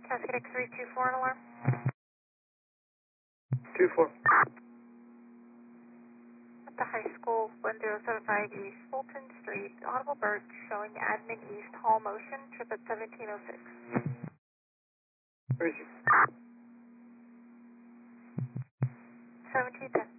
Cascade X324 an alarm. 2-4. At the high school, 1075 East Fulton Street, Audible Bird showing admin east hall motion, trip at 1706. Where is he? 1710.